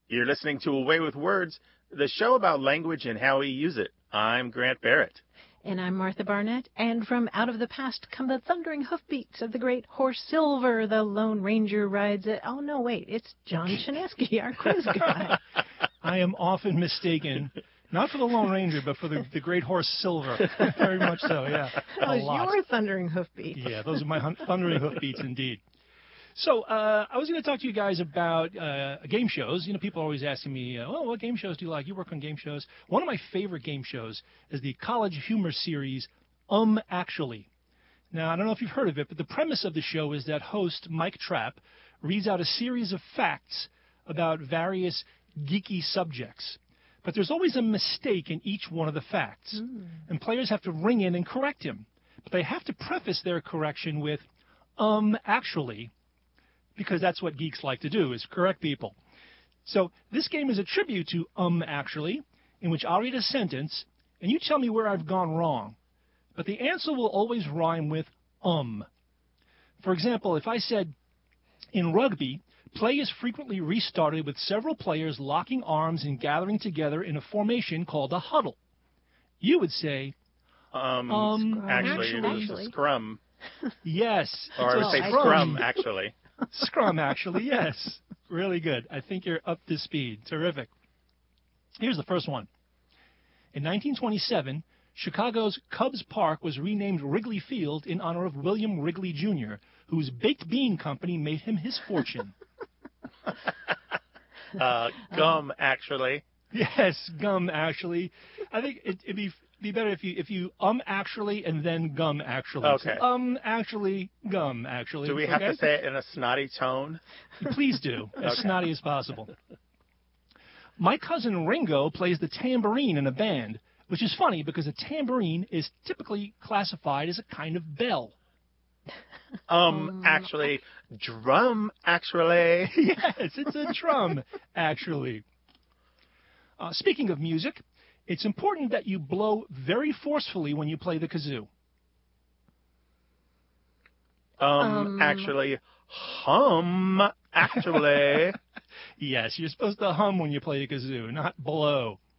You're listening to Away with Words, the show about language and how we use it. I'm Grant Barrett. And I'm Martha Barnett, and from out of the past come the thundering hoofbeats of the great horse Silver, the Lone Ranger rides it. Oh, no, wait, it's John Chinesky, our quiz guy. I am often mistaken, not for the Lone Ranger, but for the great horse Silver. Very much so, yeah. Those your thundering hoofbeats. Yeah, those are my thundering hoofbeats indeed. So I was going to talk to you guys about game shows. You know, people are always asking me, what game shows do you like? You work on game shows. One of my favorite game shows is the college humor series, Actually. Now, I don't know if you've heard of it, but the premise of the show is that host Mike Trapp reads out a series of facts about various geeky subjects. But there's always a mistake in each one of the facts, and players have to ring in and correct him. But they have to preface their correction with, actually, because that's what geeks like to do, is correct people. So this game is a tribute to Actually, in which I'll read a sentence, and you tell me where I've gone wrong. But the answer will always rhyme with For example, if I said, in rugby, play is frequently restarted with several players locking arms and gathering together in a formation called a huddle. You would say, actually. Scrum. Yes. Or I would say scrum, actually. Scrum, actually, yes. Really good. I think you're up to speed. Terrific. Here's the first one. In 1927, Chicago's Cubs Park was renamed Wrigley Field in honor of William Wrigley, Jr., whose baked bean company made him his fortune. Gum, actually. Yes, gum, actually. I think it'd be better if you actually and then gum actually. Okay. So, actually, gum actually. Do we have to say it in a snotty tone? Please do, as snotty as possible. My cousin Ringo plays the tambourine in a band, which is funny because a tambourine is typically classified as a kind of bell. Actually, drum, actually. Yes, it's a drum, actually. Speaking of music, it's important that you blow very forcefully when you play the kazoo. Actually, hum, actually. Yes, you're supposed to hum when you play the kazoo, not blow.